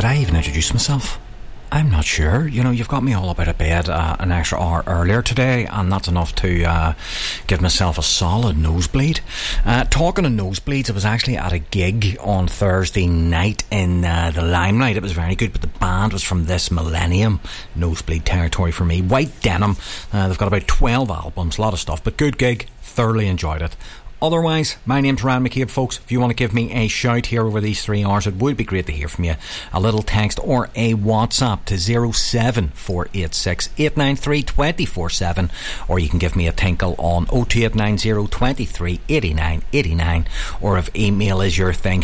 Did I even introduce myself? I'm not sure. You know, you've got me all up out of bed an extra hour earlier today, and that's enough to give myself a solid nosebleed. Talking of nosebleeds, I was actually at a gig on Thursday night in the Limelight. It was very good, but the band was from This Millennium. Nosebleed territory for me. White Denim. They've got about 12 albums, a lot of stuff, but good gig. Thoroughly enjoyed it. Otherwise, my name's Ryan McCabe, folks. If you want to give me a shout here over these 3 hours, it would be great to hear from you. A little text or a WhatsApp to 07486 893 247, or you can give me a tinkle on 02890 23 89 89, or if email is your thing,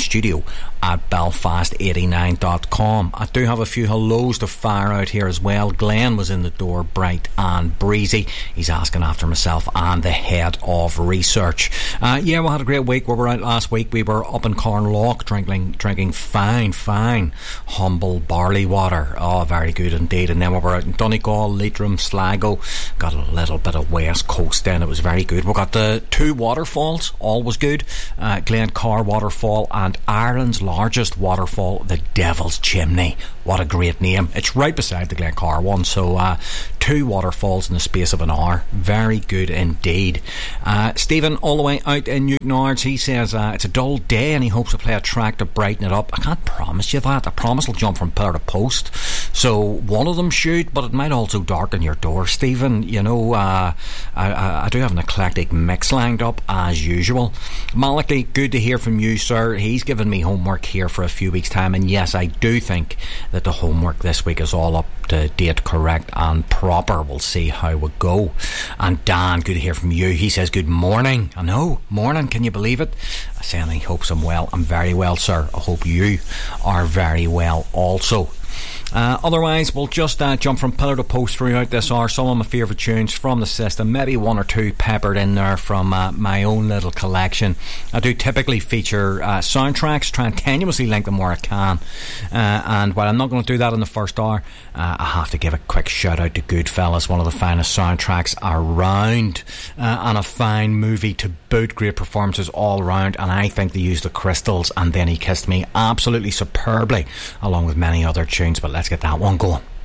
studio@belfast89.com. I do have a few hellos to fire out here as well. Glenn was in the door, bright and breezy. He's asking after myself and the head of research. Yeah, we had a great week. We were out last week. We were up in Cornlock drinking fine, humble barley water. Oh, very good indeed. And then we were out in Donegal, Leitrim, Sligo. Got a little bit of West Coast then. It was very good. We got the 2 waterfalls. All was good. Glencar Waterfall and Ireland's largest waterfall, the Devil's Chimney. What a great name. It's right beside the Glencar one. So 2 waterfalls in the space of an hour. Very good indeed. Stephen, all the way out in Newtonards, he says it's a dull day and he hopes to play a track to brighten it up. I can't promise you that. I promise it'll jump from pillar to post, so one of them should, but it might also darken your door, Stephen. You know, I do have an eclectic mix lined up as usual. Maliki, good to hear from you, sir. He's given me homework here for a few weeks' time, and yes, I do think that the homework this week is all up to date, correct and proper. We'll see how we go. And Dan, good to hear from you. He says good morning. I know, morning, can you believe it? I say, and he hopes I'm well. I'm very well, sir. I hope you are very well also. Otherwise, we'll just jump from pillar to post throughout this hour. Some of my favourite tunes from the system, maybe 1 or 2 peppered in there from my own little collection. I do typically feature soundtracks, try and tenuously link them where I can, and while I'm not going to do that in the first hour, I have to give a quick shout out to Goodfellas, one of the finest soundtracks around, and a fine movie to boot. Great performances all round, and I think they used the Crystals and Then He Kissed Me absolutely superbly, along with many other tunes. But let's get that one going.